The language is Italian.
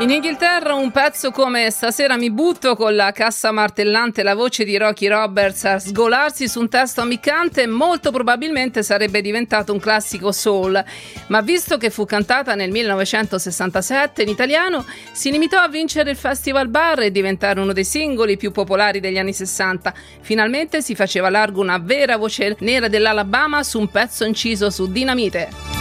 In Inghilterra un pezzo come Stasera mi butto, con la cassa martellante e la voce di Rocky Roberts a sgolarsi su un testo ammiccante, molto probabilmente sarebbe diventato un classico soul, ma visto che fu cantata nel 1967 in italiano, si limitò a vincere il Festival Bar e diventare uno dei singoli più popolari degli anni 60. Finalmente si faceva largo una vera voce nera dell'Alabama su un pezzo inciso su Dinamite.